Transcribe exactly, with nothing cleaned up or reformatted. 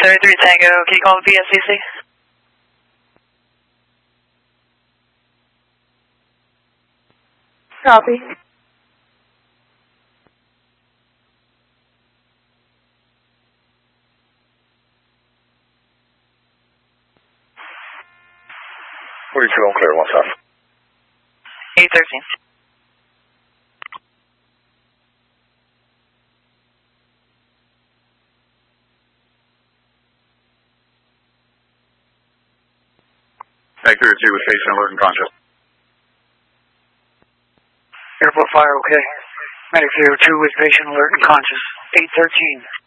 thirty-three Tango, can you call the P S C C? Copy. forty-two on clear, one stop. eight thirteen. eight thirty-two with patient alert and conscious. Airport fire, okay. Medic zero two with patient alert and conscious. eight thirteen.